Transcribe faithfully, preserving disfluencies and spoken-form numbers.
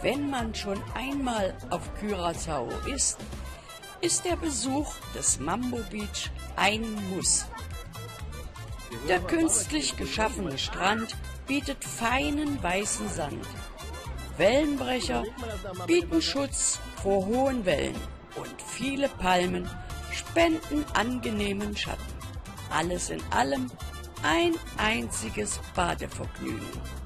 Wenn man schon einmal auf Curaçao ist, ist der Besuch des Mambo Beach ein Muss. Der künstlich geschaffene Strand bietet feinen weißen Sand. Wellenbrecher bieten Schutz vor hohen Wellen und viele Palmen spenden angenehmen Schatten. Alles in allem ein einziges Badevergnügen.